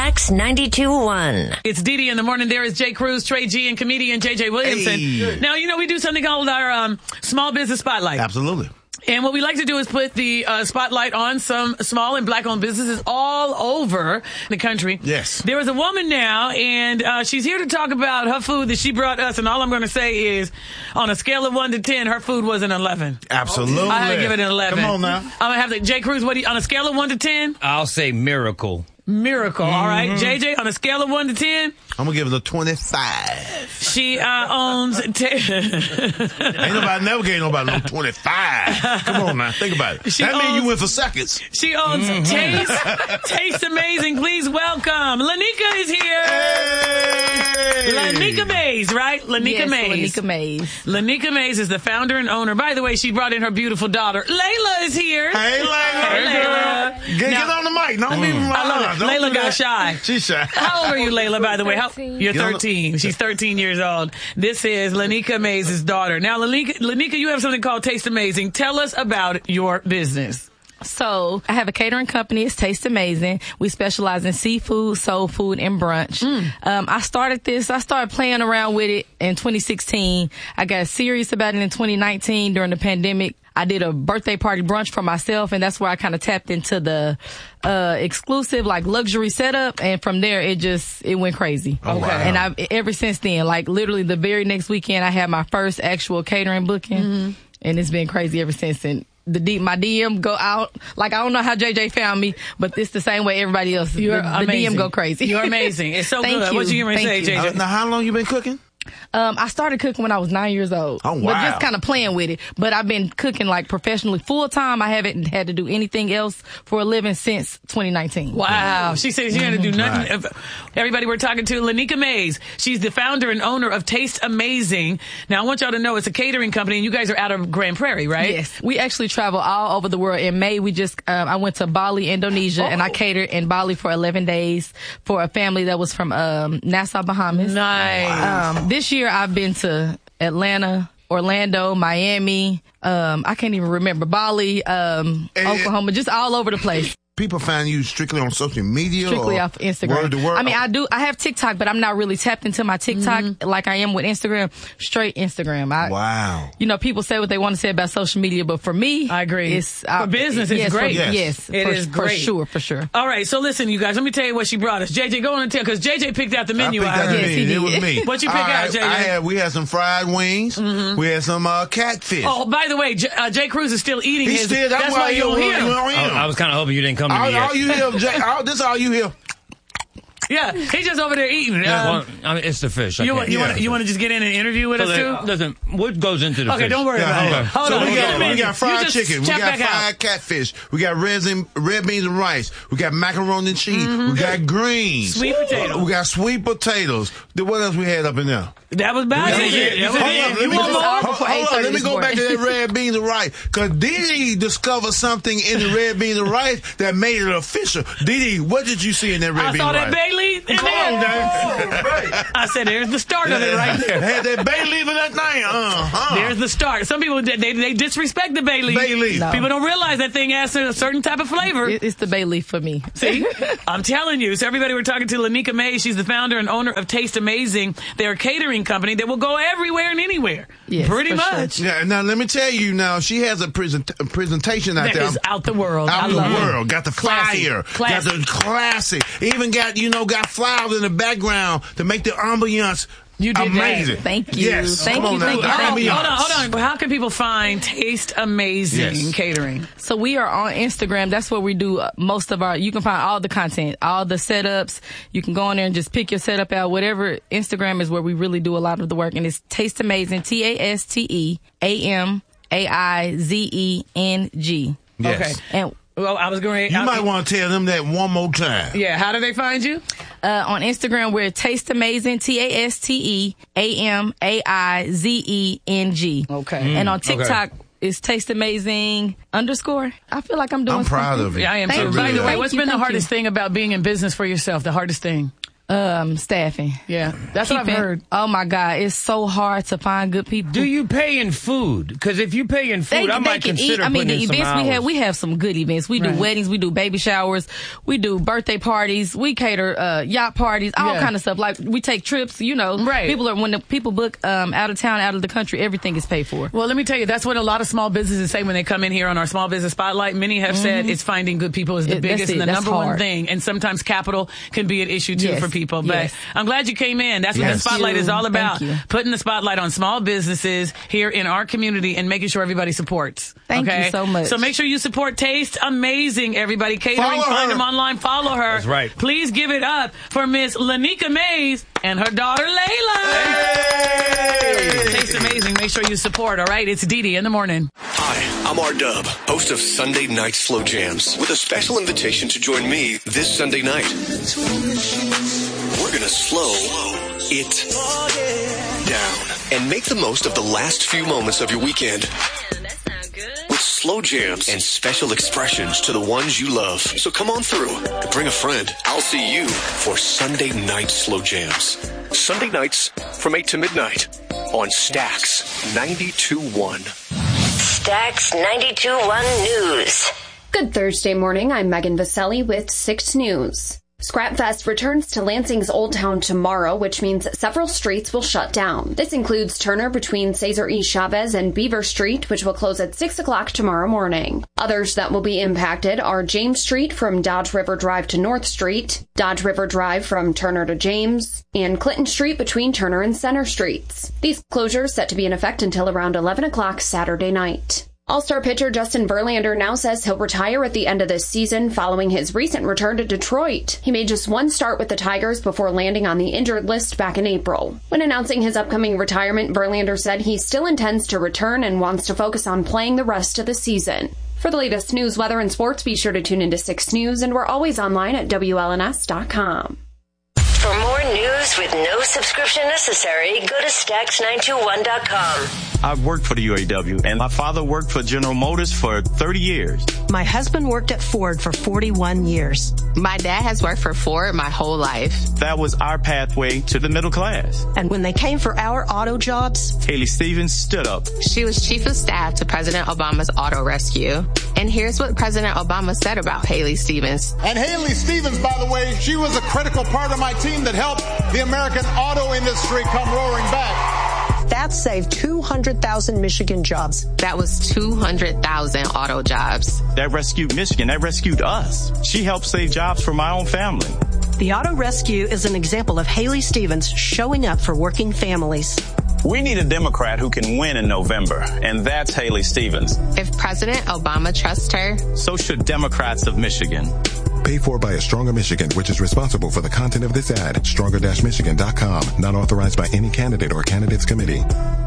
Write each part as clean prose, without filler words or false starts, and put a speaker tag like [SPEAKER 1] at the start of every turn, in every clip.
[SPEAKER 1] Wax 92.1.
[SPEAKER 2] It's Dee Dee in the morning. There is Jay Cruz, Trey G, and comedian JJ Williamson.
[SPEAKER 3] Hey.
[SPEAKER 2] Now, we do something called our Small Business Spotlight.
[SPEAKER 3] Absolutely.
[SPEAKER 2] And what we like to do is put the spotlight on some small and black-owned businesses all over the country.
[SPEAKER 3] Yes.
[SPEAKER 2] There is a woman now, and she's here to talk about her food that she brought us. And all I'm going to say is, on a scale of 1 to 10, her food was an 11.
[SPEAKER 3] Absolutely.
[SPEAKER 2] I had to give it an 11.
[SPEAKER 3] Come on now.
[SPEAKER 2] I'm going to have Jay Cruz, on a scale of 1 to 10?
[SPEAKER 4] I'll say miracle.
[SPEAKER 2] Miracle. All right. JJ, on a scale of 1 to 10?
[SPEAKER 3] I'm going to give it a 25.
[SPEAKER 2] She owns...
[SPEAKER 3] Ain't nobody never gave nobody no 25. Come on now. Think about it. That means you went for seconds.
[SPEAKER 2] She owns Taste Amazing. Please welcome. Lanika is here.
[SPEAKER 3] Hey!
[SPEAKER 2] Lanika Mays, right? Lanika Mays.
[SPEAKER 5] Lanika Mays.
[SPEAKER 2] Lanika Mays is the founder and owner. By the way, she brought in her beautiful daughter. Layla is here.
[SPEAKER 3] Hey, Layla.
[SPEAKER 2] Hey, Layla.
[SPEAKER 3] Get on the mic. Don't be
[SPEAKER 2] I love it.
[SPEAKER 3] Don't
[SPEAKER 2] Layla
[SPEAKER 3] do
[SPEAKER 2] got
[SPEAKER 3] that.
[SPEAKER 2] shy.
[SPEAKER 3] She's shy.
[SPEAKER 2] How old are you, Layla, by the way?
[SPEAKER 5] 13.
[SPEAKER 2] You're 13. She's 13 years old. This is Lanika Mays' daughter. Now, Lanika, you have something called Taste Amazing. Tell us about your business.
[SPEAKER 5] So I have a catering company. It's Taste Amazing. We specialize in seafood, soul food, and brunch. I started playing around with it in 2016. I got serious about it in 2019 during the pandemic. I did a birthday party brunch for myself, and that's where I kind of tapped into the exclusive, luxury setup. And from there, it went crazy.
[SPEAKER 3] Oh, wow.
[SPEAKER 5] And ever since then, literally the very next weekend, I had my first actual catering booking, and it's been crazy ever since. And my DM go out. I don't know how JJ found me, but it's the same way everybody else. The DM go crazy.
[SPEAKER 2] You're amazing. It's so
[SPEAKER 5] Thank
[SPEAKER 2] good.
[SPEAKER 5] you.
[SPEAKER 2] What you going to say,
[SPEAKER 5] Thank you.
[SPEAKER 2] JJ?
[SPEAKER 3] Now, how long you been cooking?
[SPEAKER 5] I started cooking when I was 9 years old.
[SPEAKER 3] Oh, wow.
[SPEAKER 5] But just kind of playing with it. But I've been cooking professionally full time. I haven't had to do anything else for a living since 2019.
[SPEAKER 2] Wow. She says she had to do nothing.
[SPEAKER 3] Right.
[SPEAKER 2] Everybody we're talking to, Lanika Mays. She's the founder and owner of Taste Amazing. Now, I want y'all to know it's a catering company, and you guys are out of Grand Prairie, right?
[SPEAKER 5] Yes. We actually travel all over the world. In May, I went to Bali, Indonesia, and I catered in Bali for 11 days for a family that was from Nassau, Bahamas.
[SPEAKER 2] Nice.
[SPEAKER 5] This year, I've been to Atlanta, Orlando, Miami, I can't even remember, Bali, Oklahoma, just all over the place.
[SPEAKER 3] People find you strictly on social media?
[SPEAKER 5] Strictly
[SPEAKER 3] or
[SPEAKER 5] off Instagram.
[SPEAKER 3] Word to word?
[SPEAKER 5] I have TikTok, but I'm not really tapped into my TikTok like I am with Instagram. Straight Instagram.
[SPEAKER 3] Wow.
[SPEAKER 5] People say what they want to say about social media, but for me,
[SPEAKER 2] I agree. For business, it's great.
[SPEAKER 5] Yes.
[SPEAKER 2] It is great.
[SPEAKER 5] For sure.
[SPEAKER 2] All right, so listen, you guys, let me tell you what she brought us. JJ, go on and tell, because JJ picked out the menu.
[SPEAKER 3] I picked out the
[SPEAKER 5] Yes, he
[SPEAKER 3] menu.
[SPEAKER 5] did.
[SPEAKER 3] It was me.
[SPEAKER 2] What you pick out, JJ?
[SPEAKER 3] We had some fried wings. We had some catfish.
[SPEAKER 2] Oh, by the way, Jay Cruz is still eating
[SPEAKER 3] He's
[SPEAKER 2] his.
[SPEAKER 3] still,
[SPEAKER 2] that's why you don't hear him.
[SPEAKER 4] I was kind of hoping you didn't come to me yet.
[SPEAKER 3] All you hear, Jay, this is all you hear.
[SPEAKER 2] Yeah, he's just over there eating.
[SPEAKER 4] It's the fish.
[SPEAKER 2] You want to just get in and interview with us too?
[SPEAKER 4] Listen, what goes into the fish?
[SPEAKER 2] Okay, don't worry about it. Hold on.
[SPEAKER 3] We got fried
[SPEAKER 2] You just
[SPEAKER 3] chicken. We
[SPEAKER 2] chat
[SPEAKER 3] got
[SPEAKER 2] back out.
[SPEAKER 3] fried catfish. We got red beans and rice. We got macaroni and cheese. We got greens.
[SPEAKER 2] Sweet potato.
[SPEAKER 3] We got sweet potatoes. What else we had up in there?
[SPEAKER 2] That was about it.
[SPEAKER 3] Hold on. Let me go back to that red beans and rice. Because Dee Dee discovered something in the red beans and rice that made it official. Dee Dee, what did you see in that red beans and rice?
[SPEAKER 2] I saw that bay leaf in
[SPEAKER 3] Come
[SPEAKER 2] there.
[SPEAKER 3] on, Dan.
[SPEAKER 2] I said, there's the start of it right there.
[SPEAKER 3] Had that bay leaf in that thing.
[SPEAKER 2] There's the start. Some people, they disrespect the bay leaf.
[SPEAKER 3] Bay leaf.
[SPEAKER 5] No.
[SPEAKER 2] People don't realize that thing has a certain type of flavor.
[SPEAKER 5] It's the bay leaf for me.
[SPEAKER 2] See? I'm telling you. So everybody, we're talking to Lanika Mays. She's the founder and owner of Taste Amazing. They're a catering company that will go everywhere and anywhere.
[SPEAKER 5] Yes,
[SPEAKER 2] Pretty
[SPEAKER 5] for
[SPEAKER 2] much.
[SPEAKER 5] sure.
[SPEAKER 3] Yeah, now let me tell you now, she has a presentation out
[SPEAKER 2] That
[SPEAKER 3] there.
[SPEAKER 2] is out the world.
[SPEAKER 3] Out
[SPEAKER 2] I
[SPEAKER 3] the
[SPEAKER 2] love
[SPEAKER 3] world.
[SPEAKER 2] it.
[SPEAKER 3] Got the
[SPEAKER 2] Classy.
[SPEAKER 3] fire.
[SPEAKER 2] Classy.
[SPEAKER 3] Got the classy. Even got flowers in the background to make the ambiance
[SPEAKER 2] You did
[SPEAKER 3] amazing.
[SPEAKER 2] that.
[SPEAKER 5] Thank you.
[SPEAKER 3] Yes.
[SPEAKER 5] Thank
[SPEAKER 3] Come
[SPEAKER 5] you.
[SPEAKER 3] on
[SPEAKER 5] Thank
[SPEAKER 3] now.
[SPEAKER 5] you. Thank you.
[SPEAKER 2] Hold on. How can people find Taste Amazing
[SPEAKER 3] Yes.
[SPEAKER 2] Catering?
[SPEAKER 5] So we are on Instagram. That's where we do most of you can find all the content, all the setups. You can go on there and just pick your setup out. Whatever. Instagram is where we really do a lot of the work. And it's Taste Amazing, TasteAmazing.
[SPEAKER 3] Yes.
[SPEAKER 2] Okay.
[SPEAKER 5] And
[SPEAKER 2] Well, I was going
[SPEAKER 3] You might want to tell them that one more time.
[SPEAKER 2] Yeah, how do they find you?
[SPEAKER 5] on Instagram, we're Taste Amazing, TasteAmazing.
[SPEAKER 2] Okay.
[SPEAKER 5] And on TikTok, it's Taste Amazing _ I feel like I'm doing
[SPEAKER 3] I'm proud
[SPEAKER 5] something.
[SPEAKER 3] of you.
[SPEAKER 2] Yeah, I am
[SPEAKER 5] Thank
[SPEAKER 2] too.
[SPEAKER 5] you.
[SPEAKER 2] By the way,
[SPEAKER 5] Thank
[SPEAKER 2] what's
[SPEAKER 5] you,
[SPEAKER 2] been the
[SPEAKER 5] thank
[SPEAKER 2] hardest
[SPEAKER 5] you.
[SPEAKER 2] thing about being in business for yourself? The hardest thing?
[SPEAKER 5] Staffing.
[SPEAKER 2] Yeah, that's what I've heard.
[SPEAKER 5] Oh my God, it's so hard to find good people.
[SPEAKER 4] Do you pay in food? Because if you pay in food, I might consider
[SPEAKER 5] I mean,
[SPEAKER 4] putting
[SPEAKER 5] the
[SPEAKER 4] in some
[SPEAKER 5] events
[SPEAKER 4] hours.
[SPEAKER 5] we have some good events. We do weddings, we do baby showers, we do birthday parties, we cater yacht parties, all kind of stuff. Like we take trips. You know, when the people book out of town, out of the country, everything is paid for.
[SPEAKER 2] Well, let me tell you, that's what a lot of small businesses say when they come in here on our Small Business Spotlight. Many have said it's finding good people is the biggest and the number one thing, and sometimes capital can be an issue too for people. But I'm glad you came in. That's what the Spotlight is all about. Putting the spotlight on small businesses here in our community and making sure everybody supports.
[SPEAKER 5] Thank you so much.
[SPEAKER 2] So make sure you support Taste Amazing, everybody. Catering, find them online, follow her.
[SPEAKER 4] That's right.
[SPEAKER 2] Please give it up for Miss Lanika Mays and her daughter Layla.
[SPEAKER 3] Hey!
[SPEAKER 2] Taste Amazing. Make sure you support, all right? It's Dee Dee in the morning.
[SPEAKER 6] Hi, I'm R-Dub, host of Sunday Night Slow Jams, with a special invitation to join me this Sunday night. We're going to slow it down and make the most of the last few moments of your weekend. With slow jams and special expressions to the ones you love. So come on through and bring a friend. I'll see you for Sunday Night Slow Jams. Sunday nights from 8 to midnight on Stax 92.1.
[SPEAKER 1] Stax 92.1 News.
[SPEAKER 7] Good Thursday morning. I'm Megan Vaselli with 6 News. Scrapfest returns to Lansing's Old Town tomorrow, which means several streets will shut down. This includes Turner between Cesar E. Chavez and Beaver Street, which will close at 6 o'clock tomorrow morning. Others that will be impacted are James Street from Dodge River Drive to North Street, Dodge River Drive from Turner to James, and Clinton Street between Turner and Center Streets. These closures set to be in effect until around 11 o'clock Saturday night. All-Star pitcher Justin Verlander now says he'll retire at the end of this season following his recent return to Detroit. He made just one start with the Tigers before landing on the injured list back in April. When announcing his upcoming retirement, Verlander said he still intends to return and wants to focus on playing the rest of the season. For the latest news, weather, and sports, be sure to tune into 6 News, and we're always online at WLNS.com.
[SPEAKER 1] For more news with no subscription necessary, go to Stax921.com.
[SPEAKER 8] I've worked for the UAW, and my father worked for General Motors for 30 years.
[SPEAKER 9] My husband worked at Ford for 41 years.
[SPEAKER 10] My dad has worked for Ford my whole life.
[SPEAKER 8] That was our pathway to the middle class.
[SPEAKER 9] And when they came for our auto jobs,
[SPEAKER 8] Haley Stevens stood up.
[SPEAKER 10] She was chief of staff to President Obama's auto rescue. And here's what President Obama said about Haley Stevens.
[SPEAKER 11] And Haley Stevens, by the way, she was a critical part of my team that helped the American auto industry come roaring back.
[SPEAKER 9] That saved 200,000 Michigan jobs.
[SPEAKER 10] That was 200,000 auto jobs.
[SPEAKER 8] That rescued Michigan. That rescued us. She helped save jobs for my own family.
[SPEAKER 9] The auto rescue is an example of Haley Stevens showing up for working families.
[SPEAKER 8] We need a Democrat who can win in November, and that's Haley Stevens.
[SPEAKER 10] If President Obama trusts her,
[SPEAKER 8] so should Democrats of Michigan.
[SPEAKER 12] Paid for by A Stronger Michigan, which is responsible for the content of this ad. Stronger-Michigan.com. Not authorized by any candidate or candidates committee.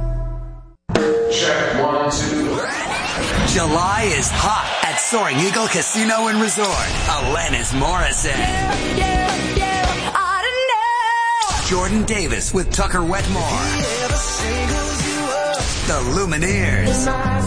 [SPEAKER 13] Check 1, 2. July is hot at Soaring Eagle Casino and Resort. Alanis Morissette. I don't know. Jordan Davis with Tucker Wetmore. The Lumineers.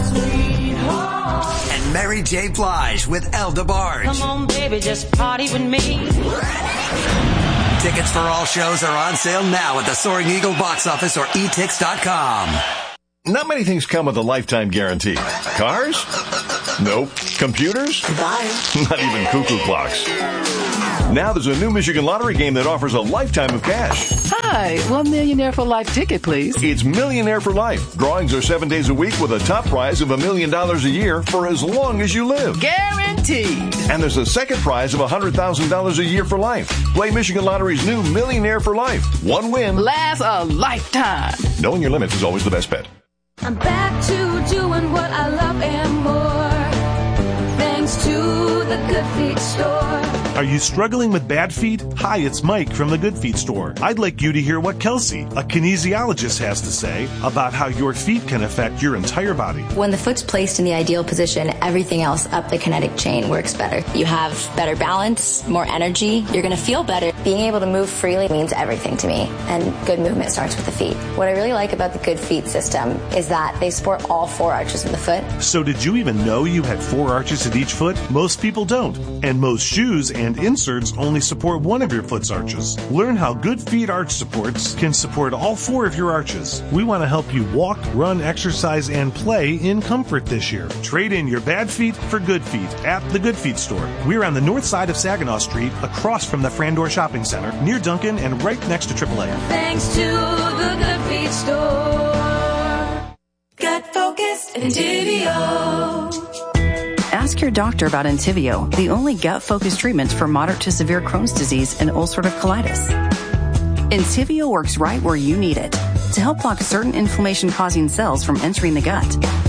[SPEAKER 13] And Mary J. Blige with El DeBarge.
[SPEAKER 14] Come on, baby, just party with me.
[SPEAKER 13] Tickets for all shows are on sale now at the Soaring Eagle box office or etix.com.
[SPEAKER 15] Not many things come with a lifetime guarantee. Cars? Nope. Computers?
[SPEAKER 14] Bye.
[SPEAKER 15] Not even cuckoo clocks. Now there's a new Michigan lottery game that offers a lifetime of cash.
[SPEAKER 16] Hi, $1 Millionaire for Life ticket, please.
[SPEAKER 15] It's Millionaire for Life. Drawings are 7 days a week with a top prize of $1 million a year for as long as you live.
[SPEAKER 16] Guaranteed.
[SPEAKER 15] And there's a second prize of $100,000 a year for life. Play Michigan Lottery's new Millionaire for Life. One win
[SPEAKER 16] lasts a lifetime.
[SPEAKER 15] Knowing your limits is always the best bet.
[SPEAKER 17] I'm back to doing what I love and more, thanks to the Good Feet store.
[SPEAKER 18] Are you struggling with bad feet? Hi, it's Mike from the Good Feet store. I'd like you to hear what Kelsey, a kinesiologist, has to say about how your feet can affect your entire body.
[SPEAKER 19] When the foot's placed in the ideal position, everything else up the kinetic chain works better. You have better balance, more energy, you're going to feel better. Being able to move freely means everything to me, and good movement starts with the feet. What I really like about the Good Feet system is that they support all 4 arches of the foot.
[SPEAKER 18] So did you even know you had 4 arches at each foot? Most people don't, and most shoes and and inserts only support one of your foot's arches. Learn how Good Feet arch supports can support all 4 of your arches. We want to help you walk, run, exercise, and play in comfort this year. Trade in your bad feet for good feet at the Good Feet store. We're on the north side of Saginaw Street, across from the Frandor Shopping Center, near Duncan and right next to AAA.
[SPEAKER 17] Thanks to the Good Feet store. Gut Focus Entivio.
[SPEAKER 20] Ask your doctor about Entivio, the only gut-focused treatment for moderate to severe Crohn's disease and ulcerative colitis. Entivio works right where you need it to help block certain inflammation-causing cells from entering the gut.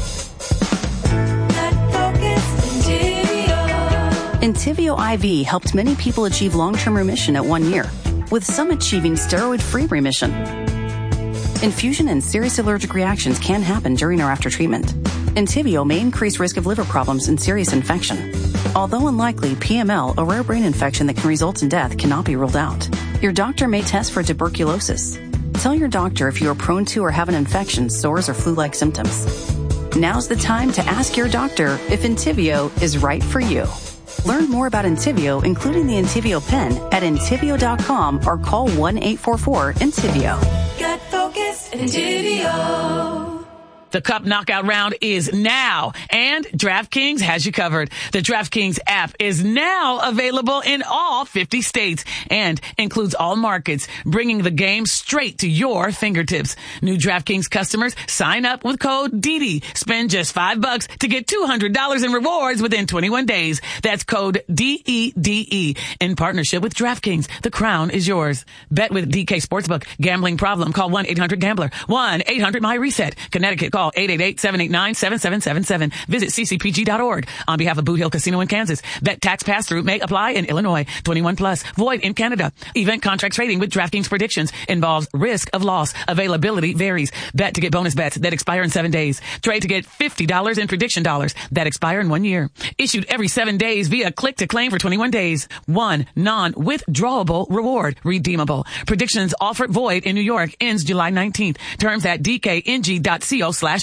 [SPEAKER 20] Entivio IV helped many people achieve long-term remission at 1 year, with some achieving steroid-free remission. Infusion and serious allergic reactions can happen during or after treatment. Entivio may increase risk of liver problems and serious infection. Although unlikely, PML, a rare brain infection that can result in death, cannot be ruled out. Your doctor may test for tuberculosis. Tell your doctor if you are prone to or have an infection, sores, or flu-like symptoms. Now's the time to ask your doctor if Entivio is right for you. Learn more about Entivio, including the Entivio pen, at Entivio.com or call 1-844-ENTIVIO.
[SPEAKER 17] Gut Focus Entivio.
[SPEAKER 2] The Cup Knockout Round is now, and DraftKings has you covered. The DraftKings app is now available in all 50 states and includes all markets, bringing the game straight to your fingertips. New DraftKings customers sign up with code DD. Spend just $5 to get $200 in rewards within 21 days. That's code DEDE in partnership with DraftKings. The crown is yours. Bet with DK Sportsbook. Gambling problem? Call 1-800-GAMBLER. 1-800-MY-RESET. Connecticut, call 888-789-7777. Visit ccpg.org. On behalf of Boot Hill Casino in Kansas, bet tax pass-through may apply in Illinois. 21 plus. Void in Canada. Event contract trading with DraftKings predictions involves risk of loss. Availability varies. Bet to get bonus bets that expire in 7 days. Trade to get $50 in prediction dollars that expire in 1 year. Issued every 7 days via click to claim for 21 days. One non-withdrawable reward. Redeemable. Predictions offered void in New York. Ends July 19th. Terms at dkng.co/audio.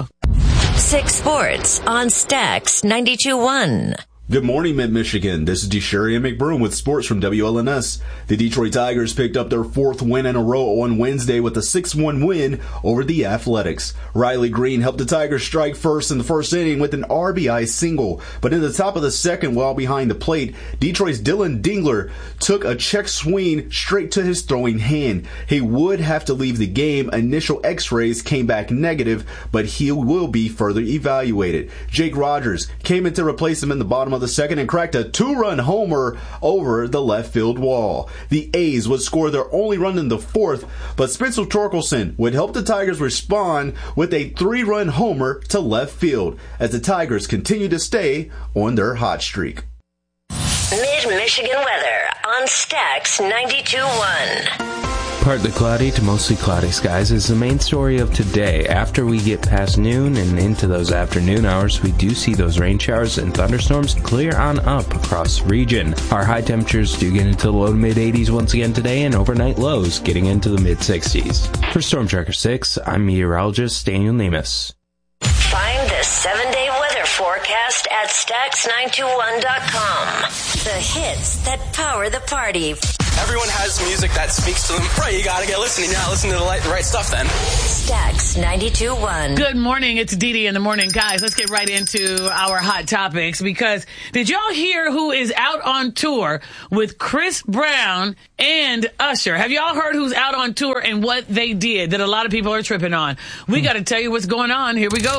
[SPEAKER 1] 6 Sports on Stax 92.1.
[SPEAKER 21] Good morning, Mid-Michigan. This is DeSherry and McBroom with sports from WLNS. The Detroit Tigers picked up their 4th win in a row on Wednesday with a 6-1 win over the Athletics. Riley Green helped the Tigers strike first in the first inning with an RBI single. But in the top of the second, while behind the plate, Detroit's Dylan Dingler took a check swing straight to his throwing hand. He would have to leave the game. Initial x-rays came back negative, but he will be further evaluated. Jake Rogers came in to replace him in the bottom of the second and cracked a 2-run homer over the left field wall. The A's would score their only run in the 4th, but Spencer Torkelson would help the Tigers respond with a 3-run homer to left field as the Tigers continue to stay on their hot streak.
[SPEAKER 1] Mid-Michigan weather on Stax 92.1.
[SPEAKER 22] Partly cloudy to mostly cloudy skies is the main story of today. After we get past noon and into those afternoon hours, we do see those rain showers and thunderstorms clear on up across the region. Our high temperatures do get into the low to mid 80s once again today, and overnight lows getting into the mid 60s. For Storm Tracker 6, I'm meteorologist Daniel Nemus.
[SPEAKER 1] Find the 7-day weather forecast at Stax921.com. The hits that power the party.
[SPEAKER 23] Everyone has music that speaks to them. Right, you gotta get listening. You're not listening to the right stuff then.
[SPEAKER 1] Stax 92.1.
[SPEAKER 2] Good morning. It's Dee in the morning. Guys, let's get right into our hot topics, because did y'all hear who is out on tour with Chris Brown and Usher? Have y'all heard who's out on tour and what they did that a lot of people are tripping on? We got to tell you what's going on. Here we go.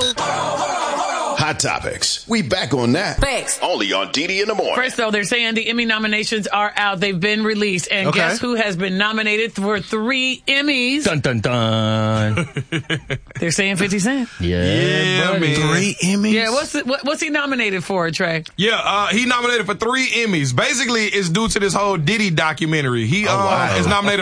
[SPEAKER 24] Hot topics. We back on that.
[SPEAKER 1] Thanks.
[SPEAKER 24] Only on Dee in the morning.
[SPEAKER 2] First, though, they're saying the Emmy nominations are out. They've been released. And guess who has been nominated for 3 Emmys?
[SPEAKER 4] Dun, dun, dun.
[SPEAKER 2] They're saying 50 Cent.
[SPEAKER 3] Yeah, man. 3 Emmys?
[SPEAKER 2] Yeah, what's he nominated for, Trey?
[SPEAKER 3] Yeah, he nominated for 3 Emmys. Basically, it's due to this whole Diddy documentary. He is nominated for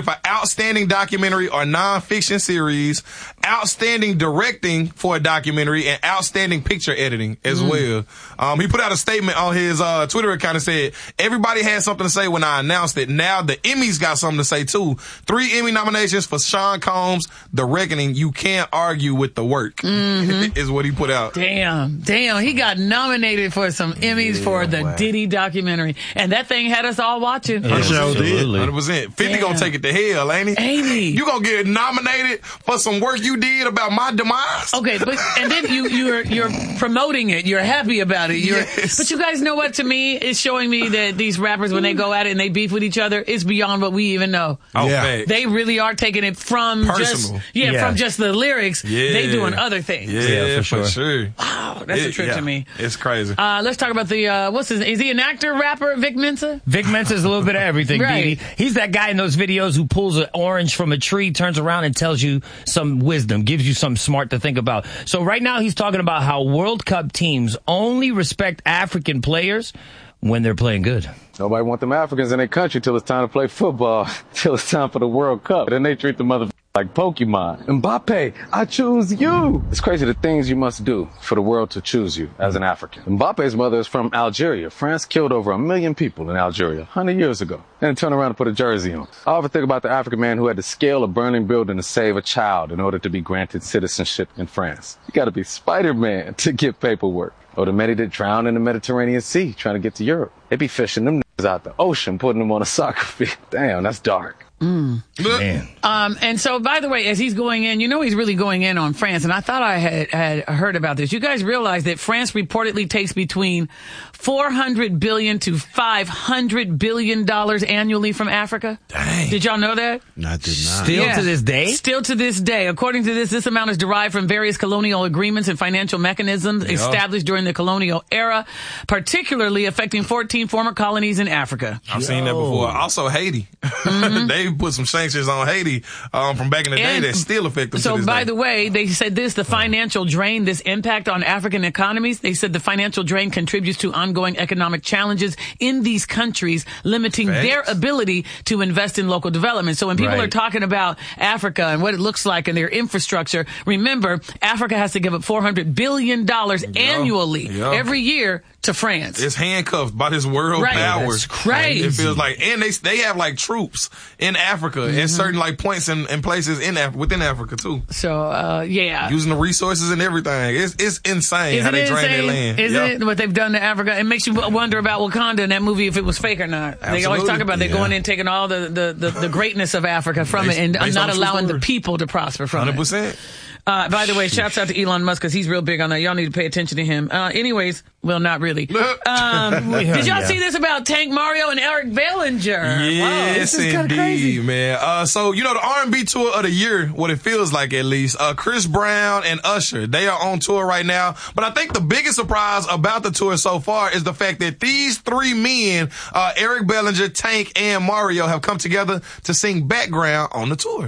[SPEAKER 5] outstanding documentary or nonfiction series, outstanding directing for a documentary, and outstanding picture editing as well. He put out a statement on his Twitter account and said, everybody had something to say when I announced it. Now the Emmys got something to say too. 3 Emmy nominations for Sean Combs' The Reckoning. You can't argue with the work, is what he put out.
[SPEAKER 2] Damn. He got nominated for some Emmys for the Diddy documentary. And that thing had us all watching.
[SPEAKER 5] Yeah, sure did. 100%. 50 gonna take it to hell, ain't he?
[SPEAKER 2] Ain't he?
[SPEAKER 5] You gonna get nominated for some work you did about my demise?
[SPEAKER 2] Okay, and then you're promoting it. You're happy about it. But you guys know what? To me, it's showing me that these rappers, when they go at it and they beef with each other, it's beyond what we even know.
[SPEAKER 5] Oh, yeah.
[SPEAKER 2] They really are taking it from
[SPEAKER 5] personal.
[SPEAKER 2] From just the lyrics.
[SPEAKER 5] Yeah.
[SPEAKER 2] They doing other things.
[SPEAKER 5] Yeah, for sure.
[SPEAKER 2] Wow, that's a trip to me.
[SPEAKER 5] It's crazy.
[SPEAKER 2] Let's talk about is he an actor, rapper, Vic Mensa?
[SPEAKER 4] Vic Mensa's a little bit of everything,
[SPEAKER 2] right.
[SPEAKER 4] Didi. He's that guy in those videos who pulls an orange from a tree, turns around and tells you some wisdom, gives you something smart to think about. So right now he's talking about how World Cup teams only respect African players when they're playing good.
[SPEAKER 6] Nobody want them Africans in their country till it's time to play football, till it's time for the World Cup. Then they treat the motherfuckers like Pokemon. Mbappe, I choose you. It's crazy the things you must do for the world to choose you as an African. Mbappe's mother is from Algeria. France killed over 1 million people in Algeria 100 years ago. Then turn around and put a jersey on. I often think about the African man who had to scale a burning building to save a child in order to be granted citizenship in France. You gotta be Spider-Man to get paperwork. Or the many that drown in the Mediterranean Sea trying to get to Europe. They be fishing them out the ocean, putting them on a soccer field. Damn, that's dark.
[SPEAKER 4] Man.
[SPEAKER 2] And so, by the way, as he's going in, he's really going in on France. And I thought I had heard about this. You guys realize that France reportedly takes between $400 billion to $500 billion annually from Africa.
[SPEAKER 5] Dang.
[SPEAKER 2] Did y'all know that?
[SPEAKER 3] I did not.
[SPEAKER 4] Still to this day?
[SPEAKER 2] Still to this day. According to this amount is derived from various colonial agreements and financial mechanisms established during the colonial era, particularly affecting 14 former colonies in Africa.
[SPEAKER 5] I've seen that before. Also, Haiti. They put some sanctions on Haiti from back in the day that still affect them.
[SPEAKER 2] So,
[SPEAKER 5] to this
[SPEAKER 2] by
[SPEAKER 5] day.
[SPEAKER 2] the way, they said the financial drain, this impact on African economies, they said the financial drain contributes to ongoing economic challenges in these countries, limiting their ability to invest in local development. So when people are talking about Africa and what it looks like and their infrastructure, remember, Africa has to give up $400 billion annually every year to France.
[SPEAKER 5] It's handcuffed by this world power.
[SPEAKER 2] That's crazy.
[SPEAKER 5] It feels like, and they have like troops in Africa and certain like points and places within Africa too.
[SPEAKER 2] So,
[SPEAKER 5] using the resources and everything. It's insane how they drain their land.
[SPEAKER 2] Isn't it what they've done to Africa? It makes you wonder about Wakanda in that movie, if it was fake or not. Absolutely. They always talk about they're going in, taking all the greatness of Africa from it and not allowing the people to prosper from
[SPEAKER 5] 100%.
[SPEAKER 2] it. By the way, shouts out to Elon Musk because he's real big on that. Y'all need to pay attention to him. Anyways, well, not really. Did y'all see this about Tank Mario and Eric Bellinger?
[SPEAKER 5] Yes, indeed, man. So, the R&B tour of the year, what it feels like at least, Chris Brown and Usher, they are on tour right now. But I think the biggest surprise about the tour so far is the fact that these 3 men, Eric Bellinger, Tank, and Mario, have come together to sing background on the tour.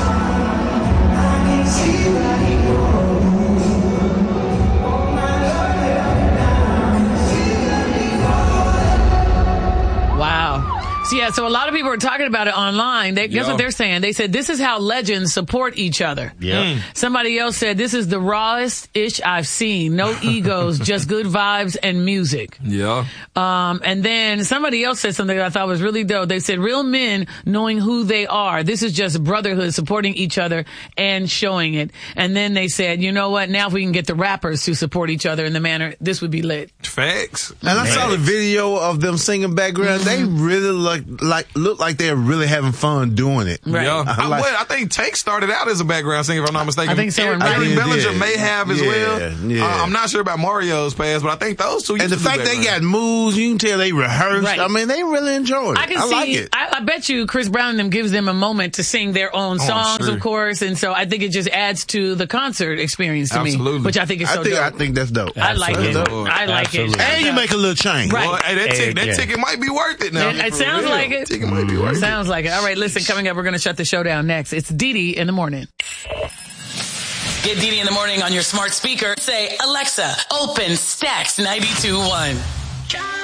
[SPEAKER 2] Wow. So a lot of people are talking about it online. Guess what they're saying? They said, this is how legends support each other. Somebody else said, this is the rawest-ish I've seen. No egos, just good vibes and music. And then somebody else said something that I thought was really dope. They said, real men knowing who they are. This is just brotherhood, supporting each other and showing it. And then they said, you know what? Now if we can get the rappers to support each other in the manner, this would be lit.
[SPEAKER 5] Facts.
[SPEAKER 3] And I saw the video of them singing background. They really look like they're really having fun doing it.
[SPEAKER 2] Right.
[SPEAKER 5] I think Tank started out as a background singer, if I'm not mistaken.
[SPEAKER 2] I think so.
[SPEAKER 5] Eric Bellinger may have as well. I'm not sure about Mario's past, but I think those two.
[SPEAKER 3] And the fact they got moves, you can tell they rehearsed.
[SPEAKER 2] Right.
[SPEAKER 3] I mean, they really enjoyed it. I like it.
[SPEAKER 2] I bet you Chris Brown and them gives them a moment to sing their own songs, of course. And so I think it just adds to the concert experience to me, which I think is so dope.
[SPEAKER 3] I think that's dope.
[SPEAKER 2] I like it. I like it.
[SPEAKER 3] And you make a little change.
[SPEAKER 2] Right.
[SPEAKER 5] Well, that ticket might be worth it now.
[SPEAKER 2] It sounds like it.
[SPEAKER 5] Ticket might be worth it.
[SPEAKER 2] Sounds like it. All right, listen, coming up, we're going to shut the show down next. It's Didi in the morning. Get Didi in the morning on your smart speaker. Say, Alexa, open Stacks 92.1.